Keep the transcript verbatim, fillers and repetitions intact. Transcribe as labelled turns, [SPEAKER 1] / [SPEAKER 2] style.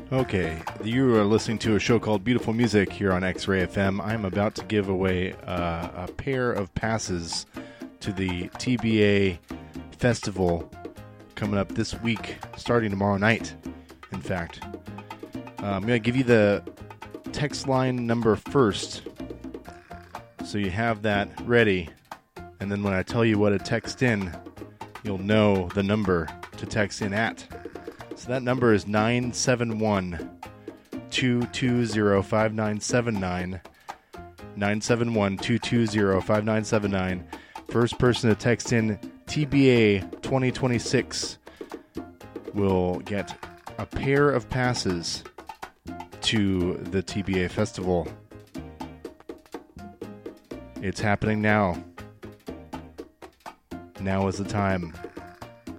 [SPEAKER 1] Okay, you are listening to a show called Beautiful Music here on X-Ray F M. I'm about to give away uh, a pair of passes to the T B A Festival coming up this week, starting tomorrow night, in fact. Uh, I'm going to give you the text line number first, so you have that ready. And then when I tell you what to text in, you'll know the number to text in at. So that number is nine seven one, two two zero, five nine seven nine, nine seven one, two two zero, five nine seven nine. First person to text in T B A twenty twenty-six will get a pair of passes to the T B A Festival. It's happening now. Now is the time.